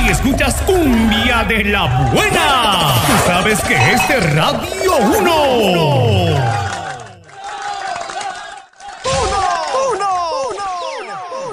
y escuchas cumbia de la buena. Tú sabes que es de Radio 1.